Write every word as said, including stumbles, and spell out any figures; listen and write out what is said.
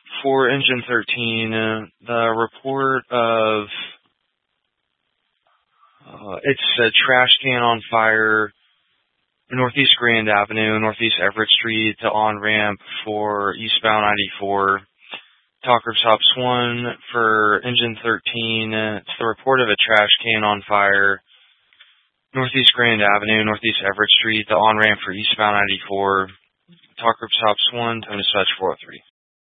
For engine thirteen, uh, the report of uh, it's a trash can on fire, Northeast Grand Avenue, Northeast Everett Street, the on-ramp for eastbound ninety-four. Talk groups Hops one for engine thirteen, uh, it's the report of a trash can on fire, Northeast Grand Avenue, Northeast Everett Street, the on-ramp for eastbound ninety-four. Talk groups Hops one, time dispatch four oh three.